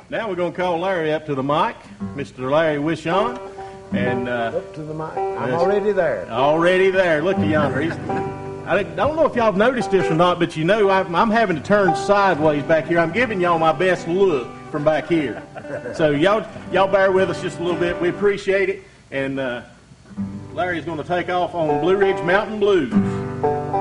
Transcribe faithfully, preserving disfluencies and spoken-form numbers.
Now we're going to call Larry up to the mic, Mister Larry Wishon. And, uh, up to the mic. I'm already there. Already there. Look yonder. He's, I don't know if y'all have noticed this or not, but you know I'm, I'm having to turn sideways back here. I'm giving y'all my best look from back here. So y'all y'all bear with us just a little bit. We appreciate it. And uh, Larry's going to take off on Blue Ridge Mountain Blues.